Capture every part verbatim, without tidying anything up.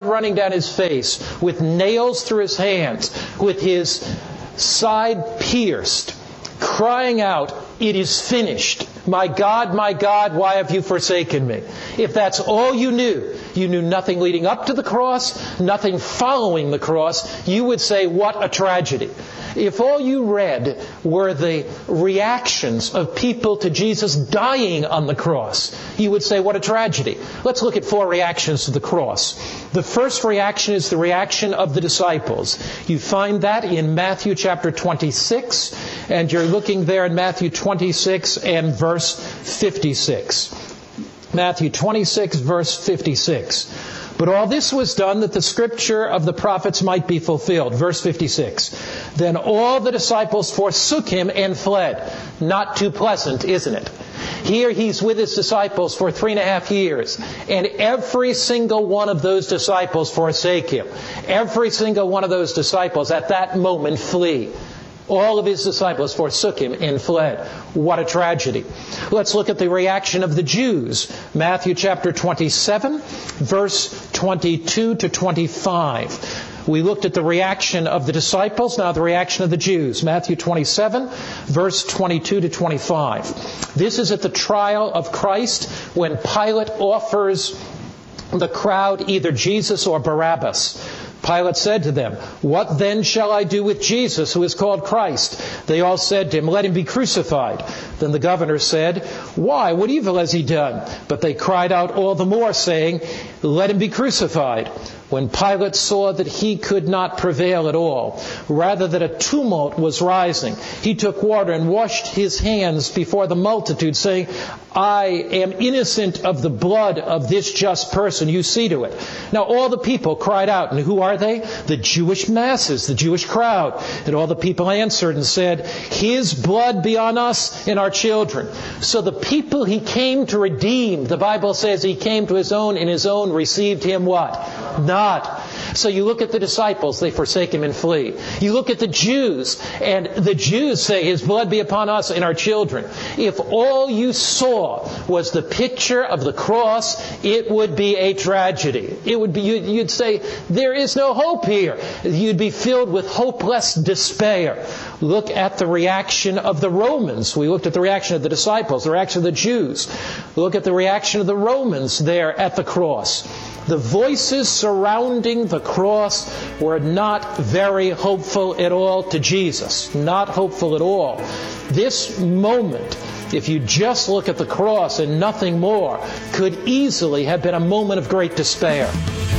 running down his face, with nails through his hands, with his side pierced, crying out, "It is finished. My God, my God, why have you forsaken me?" If that's all you knew, you knew nothing leading up to the cross, nothing following the cross, you would say, what a tragedy. If all you read were the reactions of people to Jesus dying on the cross, you would say, what a tragedy. Let's look at four reactions to the cross. The first reaction is the reaction of the disciples. You find that in Matthew chapter twenty-six, and you're looking there in Matthew twenty-six and verse fifty-six. Matthew twenty-six, verse fifty-six. But all this was done that the scripture of the prophets might be fulfilled. Verse fifty-six. Then all the disciples forsook him and fled. Not too pleasant, isn't it? Here he's with his disciples for three and a half years. And every single one of those disciples forsake him. Every single one of those disciples at that moment flee. All of his disciples forsook him and fled. What a tragedy. Let's look at the reaction of the Jews. Matthew chapter twenty-seven, verse twenty-two to twenty-five. We looked at the reaction of the disciples, now the reaction of the Jews. Matthew twenty-seven, verse twenty-two to twenty-five. This is at the trial of Christ when Pilate offers the crowd either Jesus or Barabbas. Pilate said to them, "What then shall I do with Jesus, who is called Christ?" They all said to him, "Let him be crucified." Then the governor said, "Why? What evil has he done?" But they cried out all the more, saying, "Let him be crucified." When Pilate saw that he could not prevail at all, rather that a tumult was rising, he took water and washed his hands before the multitude, saying, "I am innocent of the blood of this just person. You see to it." Now all the people cried out, and who are they? The Jewish masses, the Jewish crowd. And all the people answered and said, "His blood be on us and our children." So the people he came to redeem, the Bible says he came to his own, and his own received him what? Not. So you look at the disciples, they forsake him and flee. You look at the Jews, and the Jews say, "His blood be upon us and our children." If all you saw was the picture of the cross, it would be a tragedy. It would be, you'd say, there is no hope here. You'd be filled with hopeless despair. Look at the reaction of the Romans. We looked at the reaction of the disciples, the reaction of the Jews. Look at the reaction of the Romans there at the cross. The voices surrounding the cross were not very hopeful at all to Jesus. Not hopeful at all. This moment, if you just look at the cross and nothing more, could easily have been a moment of great despair.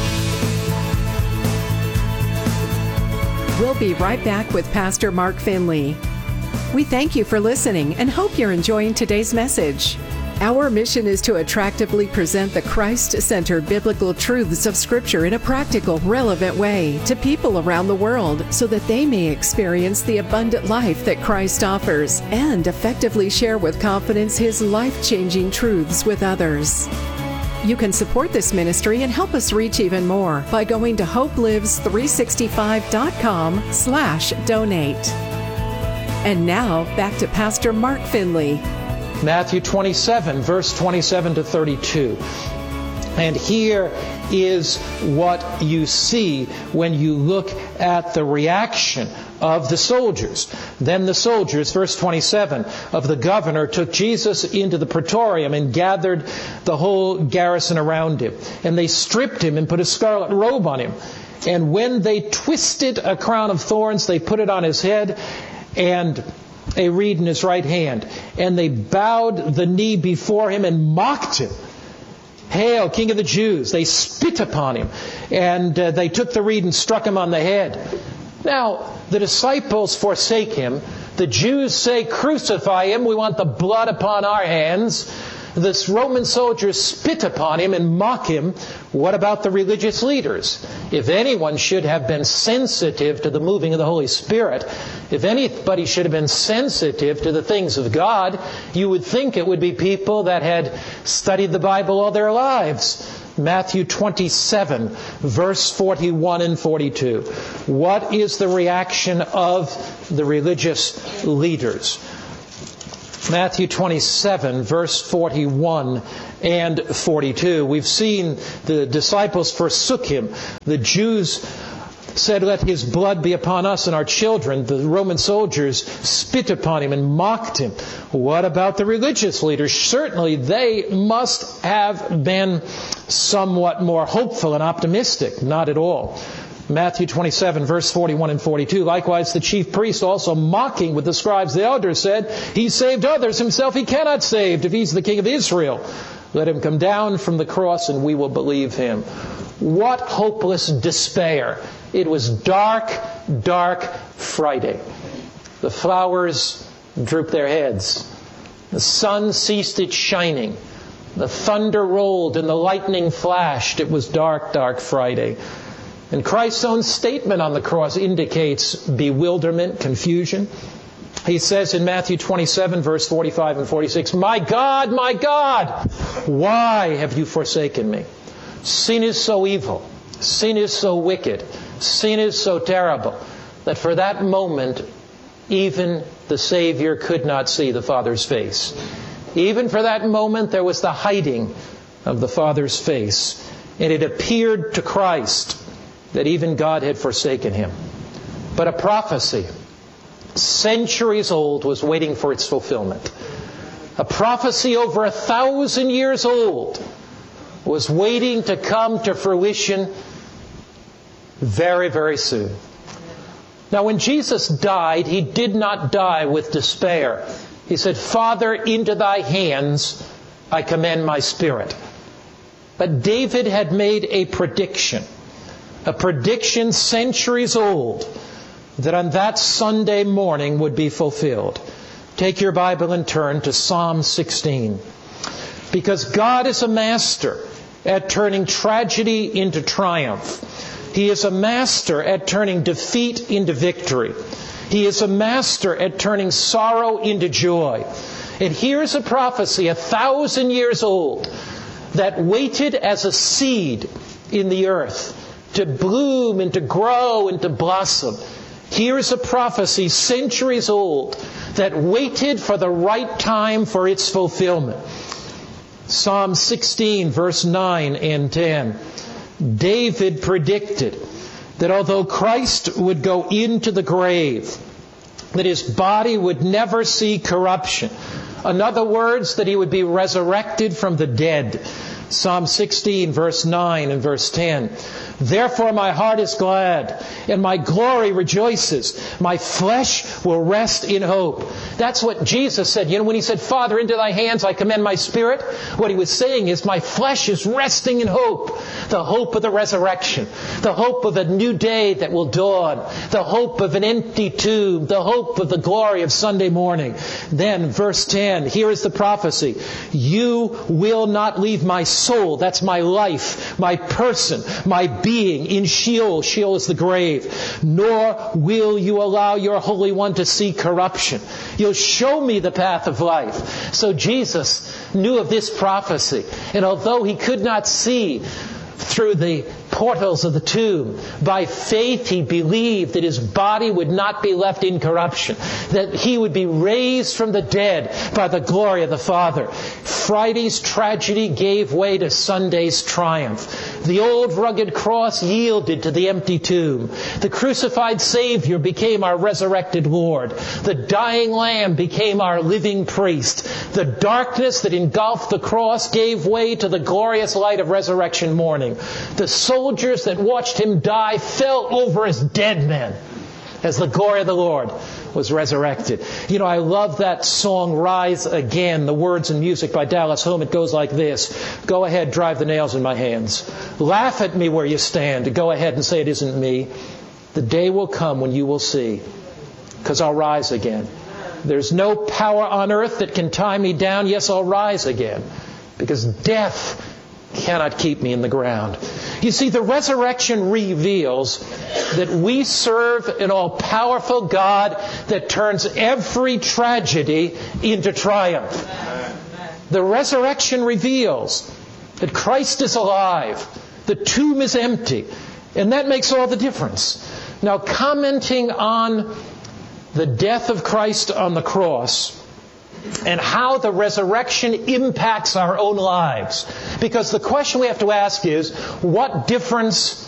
We'll be right back with Pastor Mark Finley. We thank you for listening and hope you're enjoying today's message. Our mission is to attractively present the Christ-centered biblical truths of Scripture in a practical, relevant way to people around the world so that they may experience the abundant life that Christ offers and effectively share with confidence His life-changing truths with others. You can support this ministry and help us reach even more by going to hope lives three sixty-five dot com slash donate. And now, back to Pastor Mark Finley. Matthew twenty-seven, verse twenty-seven to thirty-two. And here is what you see when you look at the reaction of the soldiers. Then the soldiers, verse twenty-seven, of the governor took Jesus into the praetorium and gathered the whole garrison around him. And they stripped him and put a scarlet robe on him. And when they twisted a crown of thorns, they put it on his head, and a reed in his right hand. And they bowed the knee before him and mocked him. "Hail, King of the Jews!" They spit upon him, and uh, they took the reed and struck him on the head. Now, the disciples forsake him. The Jews say, "Crucify him. We want the blood upon our hands." The Roman soldiers spit upon him and mock him. What about the religious leaders? If anyone should have been sensitive to the moving of the Holy Spirit, if anybody should have been sensitive to the things of God, you would think it would be people that had studied the Bible all their lives. Matthew twenty-seven, verse forty-one and forty-two. What is the reaction of the religious leaders? Matthew twenty-seven, verse forty-one and forty-two. We've seen the disciples forsook him. The Jews said, "Let his blood be upon us and our children." The Roman soldiers spit upon him and mocked him. What about the religious leaders? Certainly they must have been somewhat more hopeful and optimistic. Not at all. Matthew twenty-seven, verse forty-one and forty-two. Likewise, the chief priest, also mocking with the scribes, the elders, said, "He saved others, himself he cannot save. If he's the king of Israel, let him come down from the cross and we will believe him." What hopeless despair. It was dark, dark Friday. The flowers drooped their heads. The sun ceased its shining. The thunder rolled and the lightning flashed. It was dark, dark Friday. And Christ's own statement on the cross indicates bewilderment, confusion. He says in Matthew twenty-seven, verse forty-five and forty-six, "My God, my God, why have you forsaken me?" Sin is so evil. Sin is so wicked. Sin is so terrible that for that moment, even the Savior could not see the Father's face. Even for that moment, there was the hiding of the Father's face. And it appeared to Christ that even God had forsaken him. But a prophecy, centuries old, was waiting for its fulfillment. A prophecy over a thousand years old was waiting to come to fruition very, very soon. Now, when Jesus died, he did not die with despair. He said, "Father, into thy hands I commend my spirit." But David had made a prediction, a prediction centuries old, that on that Sunday morning would be fulfilled. Take your Bible and turn to Psalm sixteen. Because God is a master at turning tragedy into triumph. He is a master at turning defeat into victory. He is a master at turning sorrow into joy. And here's a prophecy a thousand years old that waited as a seed in the earth to bloom and to grow and to blossom. Here's a prophecy centuries old that waited for the right time for its fulfillment. Psalm sixteen, verse nine and ten. David predicted that although Christ would go into the grave, that his body would never see corruption. In other words, that he would be resurrected from the dead. Psalm sixteen, verse nine and verse ten. Therefore my heart is glad, and my glory rejoices. My flesh will rest in hope. That's what Jesus said. You know, when he said, "Father, into thy hands I commend my spirit," what he was saying is, my flesh is resting in hope. The hope of the resurrection. The hope of a new day that will dawn. The hope of an empty tomb. The hope of the glory of Sunday morning. Then, verse ten, here is the prophecy. "You will not leave my soul," that's my life, my person, my being, "in Sheol." Sheol is the grave. "Nor will you allow your Holy One to see corruption." You'll show me the path of life. So Jesus knew of this prophecy. And although he could not see through the portals of the tomb, by faith he believed that his body would not be left in corruption, that he would be raised from the dead by the glory of the Father. Friday's tragedy gave way to Sunday's triumph. The old rugged cross yielded to the empty tomb. The crucified Savior became our resurrected Lord. The dying Lamb became our living priest. The darkness that engulfed the cross gave way to the glorious light of resurrection morning. The soldiers that watched him die fell over as dead men as the glory of the Lord was resurrected. You know, I love that song, "Rise Again," the words and music by Dallas Home. It goes like this. "Go ahead, drive the nails in my hands. Laugh at me where you stand. Go ahead and say it isn't me. The day will come when you will see, because I'll rise again. There's no power on earth that can tie me down. Yes, I'll rise again, because death cannot keep me in the ground." You see, the resurrection reveals that we serve an all-powerful God that turns every tragedy into triumph. The resurrection reveals that Christ is alive, the tomb is empty, and that makes all the difference. Now, commenting on the death of Christ on the cross, and how the resurrection impacts our own lives. Because the question we have to ask is, what difference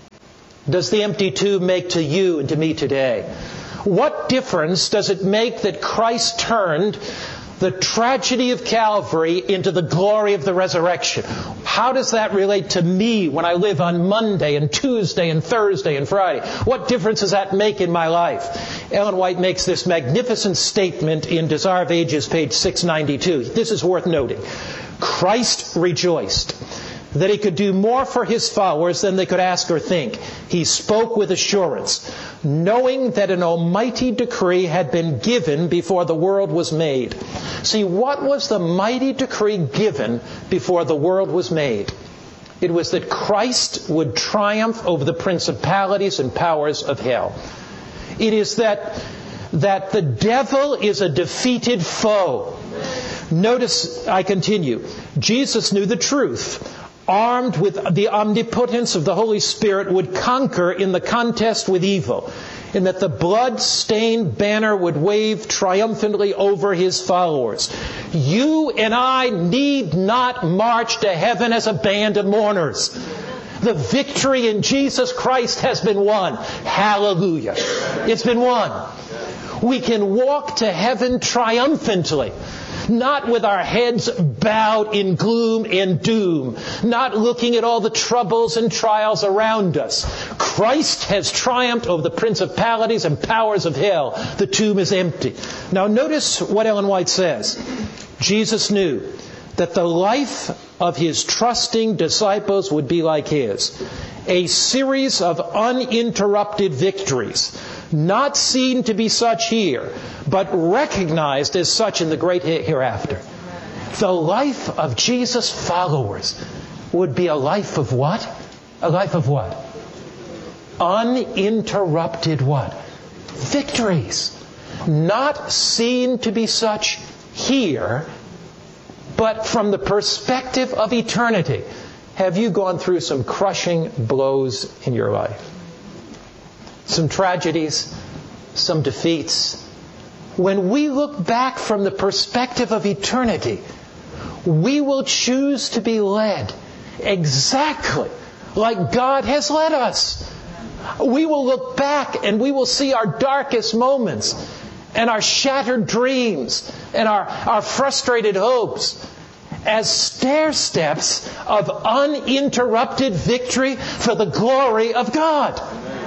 does the empty tomb make to you and to me today? What difference does it make that Christ turned the tragedy of Calvary into the glory of the resurrection? How does that relate to me when I live on Monday and Tuesday and Thursday and Friday? What difference does that make in my life? Ellen White makes this magnificent statement in Desire of Ages, page six ninety-two. This is worth noting. Christ rejoiced that he could do more for his followers than they could ask or think. He spoke with assurance, knowing that an almighty decree had been given before the world was made. See, what was the mighty decree given before the world was made? It was that Christ would triumph over the principalities and powers of hell. It is that, that the devil is a defeated foe. Notice, I continue, Jesus knew the truth. Armed with the omnipotence of the Holy Spirit, would conquer in the contest with evil, in that the blood-stained banner would wave triumphantly over his followers. You and I need not march to heaven as a band of mourners. The victory in Jesus Christ has been won. Hallelujah. It's been won. We can walk to heaven triumphantly. Not with our heads bowed in gloom and doom. Not looking at all the troubles and trials around us. Christ has triumphed over the principalities and powers of hell. The tomb is empty. Now notice what Ellen White says. Jesus knew that the life of his trusting disciples would be like his. A series of uninterrupted victories. Not seen to be such here, but recognized as such in the great hereafter. The life of Jesus' followers would be a life of what? A life of what? Uninterrupted what? Victories. Not seen to be such here, but from the perspective of eternity. Have you gone through some crushing blows in your life? Some tragedies, some defeats. When we look back from the perspective of eternity, we will choose to be led exactly like God has led us. We will look back and we will see our darkest moments and our shattered dreams and our, our frustrated hopes as stair steps of uninterrupted victory for the glory of God.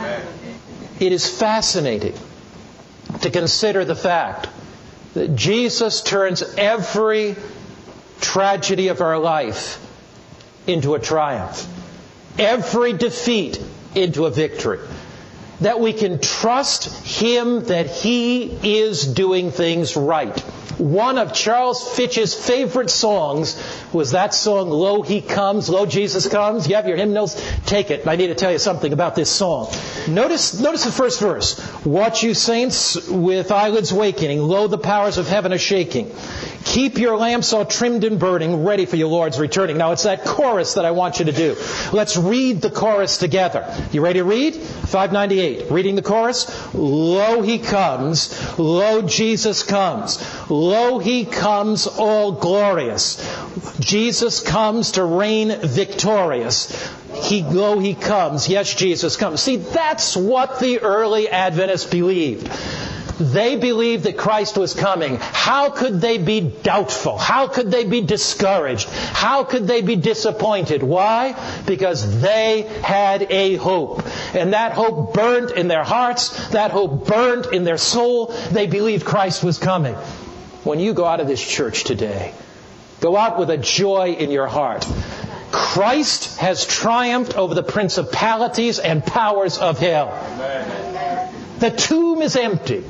It is fascinating to consider the fact that Jesus turns every tragedy of our life into a triumph. Every defeat into a victory. That we can trust Him that He is doing things right. One of Charles Fitch's favorite songs was that song, Lo, He Comes, Lo, Jesus Comes. You have your hymnals? Take it. I need to tell you something about this song. Notice, notice the first verse. Watch you saints with eyelids wakening. Lo, the powers of heaven are shaking. Keep your lamps all trimmed and burning, ready for your Lord's returning. Now, it's that chorus that I want you to do. Let's read the chorus together. You ready to read? five ninety-eight. Reading the chorus. Lo, He comes. Lo, Jesus comes. Lo, He comes, all glorious. Jesus comes to reign victorious. He, lo, He comes. Yes, Jesus comes. See, that's what the early Adventists believed. They believed that Christ was coming. How could they be doubtful? How could they be discouraged? How could they be disappointed? Why? Because they had a hope. And that hope burned in their hearts. That hope burned in their soul. They believed Christ was coming. When you go out of this church today, go out with a joy in your heart. Christ has triumphed over the principalities and powers of hell. Amen. The tomb is empty.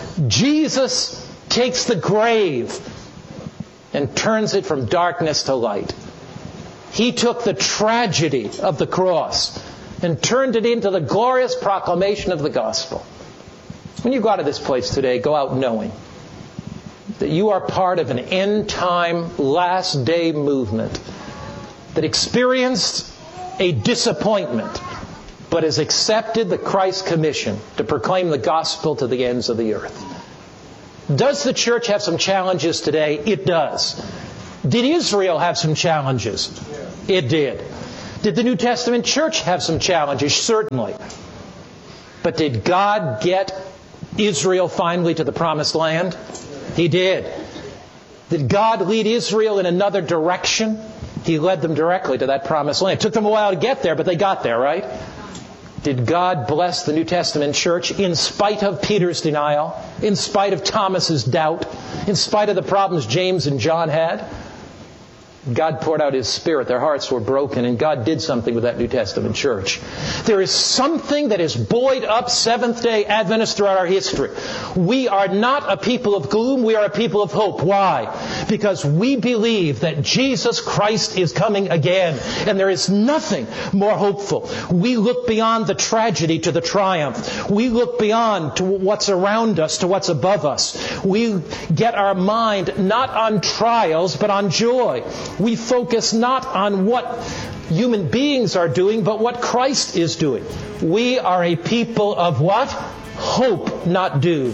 Jesus takes the grave and turns it from darkness to light. He took the tragedy of the cross and turned it into the glorious proclamation of the gospel. When you go out of this place today, go out knowing that you are part of an end-time, last-day movement that experienced a disappointment, but has accepted the Christ commission to proclaim the gospel to the ends of the earth. Does the church have some challenges today? It does. Did Israel have some challenges? It did. Did the New Testament church have some challenges? Certainly. But did God get Israel finally to the promised land? He did. Did God lead Israel in another direction? He led them directly to that promised land. It took them a while to get there, but they got there, right? Did God bless the New Testament church in spite of Peter's denial, in spite of Thomas's doubt, in spite of the problems James and John had? God poured out His Spirit. Their hearts were broken, and God did something with that New Testament church. There is something that has buoyed up Seventh-day Adventists throughout our history. We are not a people of gloom. We are a people of hope. Why? Because we believe that Jesus Christ is coming again, and there is nothing more hopeful. We look beyond the tragedy to the triumph. We look beyond to what's around us, to what's above us. We get our mind not on trials, but on joy. We focus not on what human beings are doing, but what Christ is doing. We are a people of what? Hope, not doom.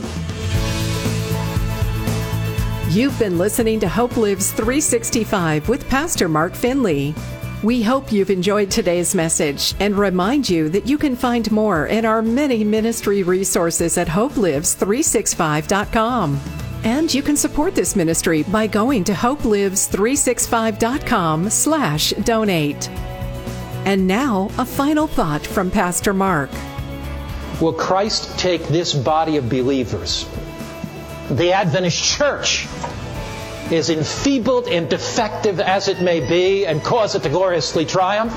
You've been listening to Hope Lives three sixty-five with Pastor Mark Finley. We hope you've enjoyed today's message and remind you that you can find more in our many ministry resources at hope lives three sixty-five dot com. And you can support this ministry by going to hope lives three sixty-five dot com slash donate. And now, a final thought from Pastor Mark. Will Christ take this body of believers, the Adventist church, as enfeebled and defective as it may be, and cause it to gloriously triumph?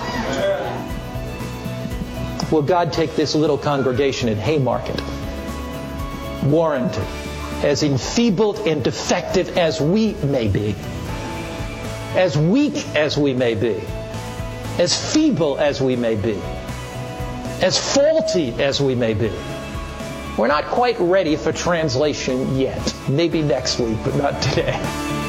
Will God take this little congregation in Haymarket, Warrenton, as enfeebled and defective as we may be, as weak as we may be, as feeble as we may be, as faulty as we may be? We're not quite ready for translation yet. Maybe next week, but not today.